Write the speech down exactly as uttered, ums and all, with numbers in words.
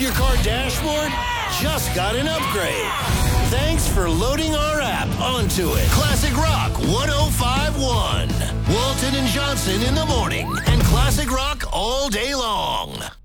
Your car dashboard just got an upgrade. Thanks for loading our app onto it. Classic Rock one oh five point one. Walton and Johnson in the morning and Classic Rock all day long.